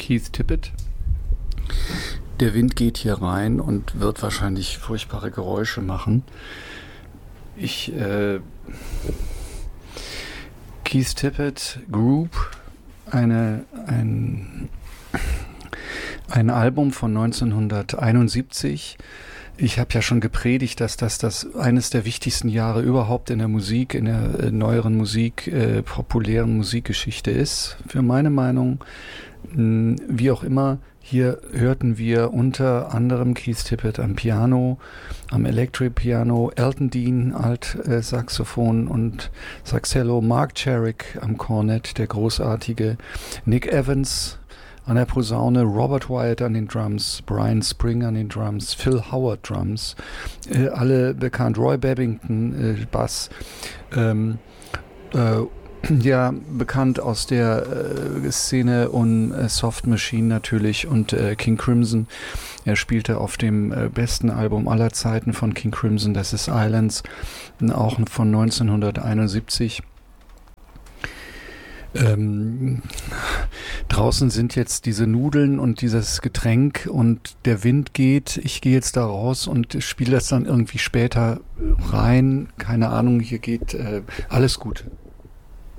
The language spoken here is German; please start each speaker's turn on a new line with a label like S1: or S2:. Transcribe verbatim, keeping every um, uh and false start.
S1: Keith Tippett. Der Wind geht hier rein und wird wahrscheinlich furchtbare Geräusche machen. Ich, äh, Keith Tippett Group, eine, ein, ein Album von neunzehnhunderteinundsiebzig. Ich habe ja schon gepredigt, dass das, das eines der wichtigsten Jahre überhaupt in der Musik, in der äh, neueren Musik, äh, populären Musikgeschichte ist, für meine Meinung. Mh, wie auch immer, hier hörten wir unter anderem Keith Tippett am Piano, am Electric Piano, Elton Dean Alt-Saxophon äh, und Saxello, Mark Cherrick am Cornet, der großartige, Nick Evans an der Posaune, Robert Wyatt an den Drums, Brian Spring an den Drums, Phil Howard Drums, äh, alle bekannt, Roy Babington äh, Bass, ähm, äh, ja, bekannt aus der äh, Szene und äh, Soft Machine natürlich und äh, King Crimson. Er spielte auf dem äh, besten Album aller Zeiten von King Crimson, das ist Islands, auch von neunzehnhunderteinundsiebzig. Ähm, draußen sind jetzt diese Nudeln und dieses Getränk und der Wind geht. Ich gehe jetzt da raus und spiele das dann irgendwie später rein. Keine Ahnung, hier geht äh, alles Gute.